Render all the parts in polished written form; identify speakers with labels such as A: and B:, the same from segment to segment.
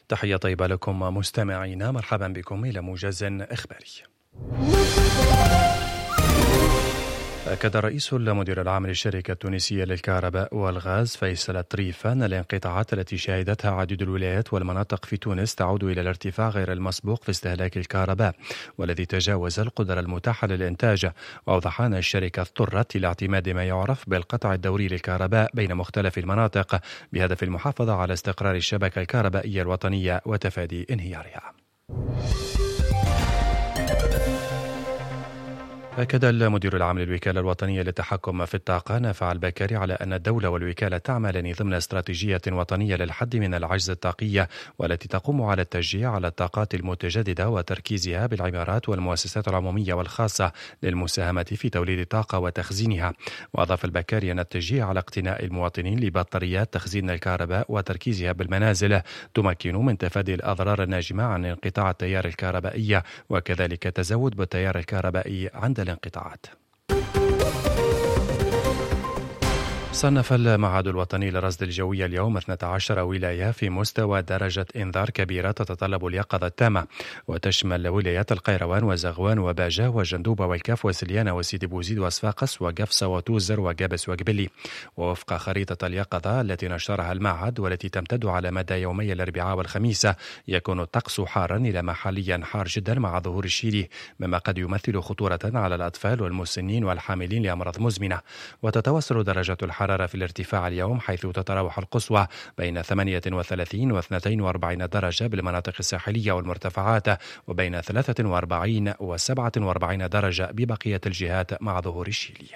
A: تحية طيبة لكم مستمعينا، مرحبا بكم إلى موجز إخباري. أكد الرئيس المدير العام للشركة التونسية للكهرباء والغاز فيصل الطريف أن الانقطاعات التي شهدتها عديد الولايات والمناطق في تونس تعود إلى الارتفاع غير المسبوق في استهلاك الكهرباء والذي تجاوز القدرة المتاحة للإنتاج. وأوضح أن الشركة اضطرت إلى اعتماد ما يعرف بالقطع الدوري للكهرباء بين مختلف المناطق بهدف المحافظة على استقرار الشبكة الكهربائية الوطنية وتفادي انهيارها. أكد المدير العام للوكالة الوطنية للتحكم في الطاقة نافع البكري على أن الدولة والوكالة تعملان ضمن استراتيجية وطنية للحد من العجز الطاقي والتي تقوم على التشجيع على الطاقات المتجددة وتركيزها بالعمارات والمؤسسات العمومية والخاصة للمساهمة في توليد الطاقة وتخزينها. وأضاف البكري أن التشجيع على اقتناء المواطنين لبطاريات تخزين الكهرباء وتركيزها بالمنازل تمكن من تفادي الأضرار الناجمة عن انقطاع التيار الكهربائي وكذلك تزود بالتيار الكهربائي عند الانقطاعات. صنف المعهد الوطني للرصد الجوي اليوم 12 ولاية في مستوى درجة إنذار كبيرة تتطلب اليقظة التامة، وتشمل ولايات القيروان وزغوان وباجة وجندوبة والكاف وسليانة وسيدي بوزيد وصفاقس وقفصة وتوزر وقابس وقبلي. ووفق خريطة اليقظة التي نشرها المعهد والتي تمتد على مدى يومي الأربعاء والخميس، يكون الطقس حارا إلى ما حاليا حار جدا مع ظهور الشيلي، مما قد يمثل خطورة على الأطفال والمسنين والحاملين لأمراض مزمنة. وتتوصل درجة الحرارة في الارتفاع اليوم حيث تتراوح القصوى بين 38 و 42 درجة بالمناطق الساحلية والمرتفعات، وبين 43 و 47 درجة ببقية الجهات مع ظهور الشيلي.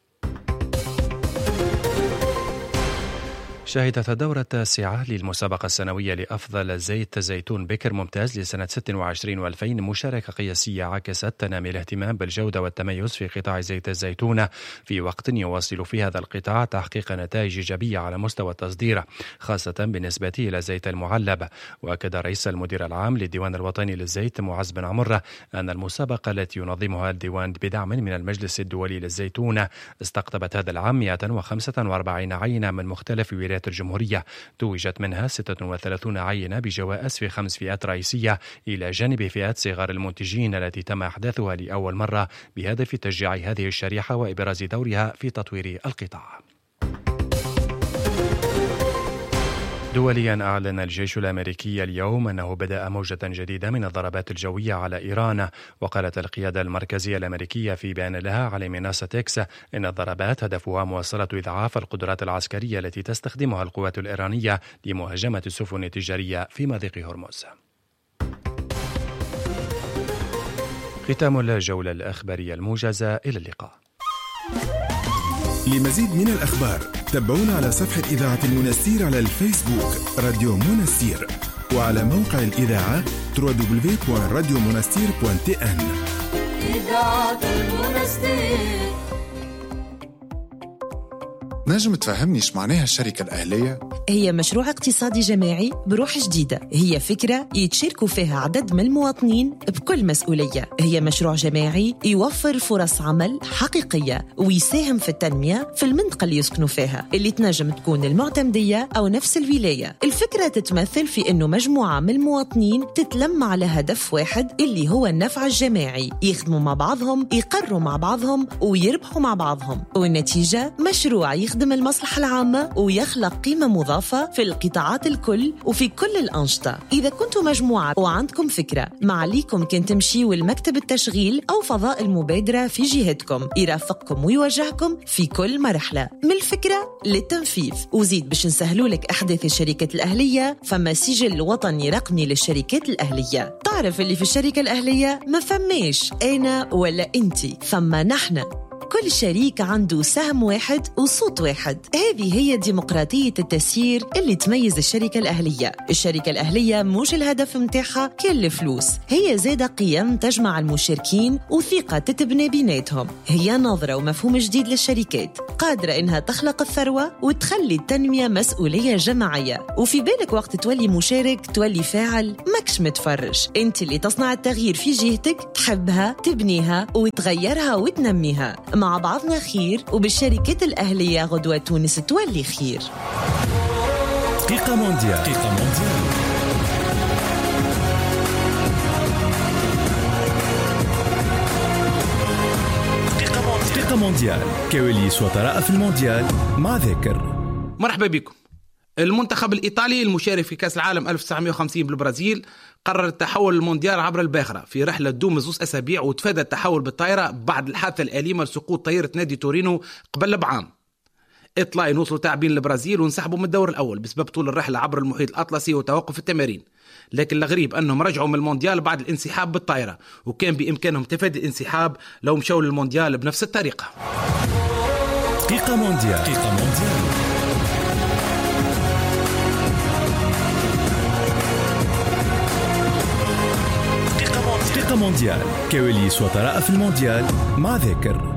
A: شهدت الدورة التاسعة للمسابقة السنوية لأفضل زيت زيتون بكر ممتاز لسنة 26 و2000 مشاركة قياسية عكست تنامي الاهتمام بالجودة والتميز في قطاع زيت الزيتون في وقت يواصل في هذا القطاع تحقيق نتائج إيجابية على مستوى التصدير، خاصة بالنسبة إلى زيت المعلب. وأكد رئيس المدير العام للديوان الوطني للزيت معز بن عمر أن المسابقة التي ينظمها الديوان بدعم من المجلس الدولي للزيتون استقطبت هذا العام 145 عينة من مختلف ولايات الجمهورية، توجت منها 36 عينة بجوائز في 5 فئات رئيسية إلى جانب فئات صغار المنتجين التي تم إحداثها لأول مرة بهدف تشجيع هذه الشريحة وإبراز دورها في تطوير القطاع. دوليا، أعلن الجيش الأمريكي اليوم أنه بدأ موجة جديدة من الضربات الجوية على إيران. وقالت القيادة المركزية الأمريكية في بيان لها على منصة إكس إن الضربات هدفها مواصلة إضعاف القدرات العسكرية التي تستخدمها القوات الإيرانية لمهاجمة السفن التجارية في مضيق هرمز. ختام الجولة الإخبارية الموجزة، إلى اللقاء.
B: لمزيد من الأخبار تابعونا على صفحة إذاعة المنستير على الفيسبوك راديو منستير، وعلى موقع الإذاعة www.radiomonastir.tn. إذاعة المنستير.
C: نجم تفهمني إيش معناها الشركة الأهلية؟
D: هي مشروع اقتصادي جماعي بروح جديدة، هي فكرة يتشاركوا فيها عدد من المواطنين بكل مسؤولية. هي مشروع جماعي يوفر فرص عمل حقيقية ويساهم في التنمية في المنطقة اللي يسكنوا فيها، اللي تنجم تكون المعتمدية أو نفس الولاية. الفكرة تتمثل في أنه مجموعة من المواطنين تتلم على هدف واحد اللي هو النفع الجماعي، يخدموا مع بعضهم، يقروا مع بعضهم ويربحوا مع بعضهم، والنتيجة مشروع يخدم المصلحة العامة ويخلق قيمة مضافة في القطاعات الكل وفي كل الأنشطة. إذا كنتوا مجموعة وعندكم فكرة، معليكم كن تمشيوا المكتب التشغيل أو فضاء المبادرة في جهتكم، يرافقكم ويوجهكم في كل مرحلة من الفكرة للتنفيذ. وزيد باش نسهلوا لك أحداث الشركات الأهلية، فما سجل وطني رقمي للشركات الأهلية. تعرف اللي في الشركة الأهلية ما فماش أنا ولا أنتي، فما نحن. كل شريك عنده سهم واحد وصوت واحد. هذه هي ديمقراطية التسيير اللي تميز الشركة الأهلية. الشركة الأهلية مش الهدف متاعها كل فلوس، هي زادة قيم تجمع المشاركين وثقة تتبني بيناتهم. هي نظرة ومفهوم جديد للشركات قادرة إنها تخلق الثروة وتخلي التنمية مسؤولية جماعية. وفي بالك وقت تولي مشارك تولي فاعل، ماكش متفرج. انت اللي تصنع التغيير في جهتك، تحبها تبنيها وتغيرها وتنميها. مع بعضنا خير، وبالشركات الأهلية غدوة تونس تولي خير.
B: دقيقة مونديال.
E: دقيقة مونديال، كواليس وطرائف المونديال مع ذاكر.
F: مرحبا بكم. المنتخب الإيطالي المشارك في كأس العالم 1950 بالبرازيل قرر التحول للمونديال عبر الباخرة في رحلة تدوم 2 أسابيع، وتفادى التحول بالطائرة بعد الحادثة الأليمة لسقوط طائرة نادي تورينو قبل بعام. إطلاعين وصلوا تعبين للبرازيل وانسحبوا من الدور الأول بسبب طول الرحلة عبر المحيط الأطلسي وتوقف التمارين، لكن الغريب أنهم رجعوا من المونديال بعد الانسحاب بالطائرة، وكان بإمكانهم تفادي الانسحاب لو مشوا للمونديال بنفس الطريقة.
E: دقيقة مونديال. دقيقة مونديال، كواليس وطرائف المونديال مع ذاكر.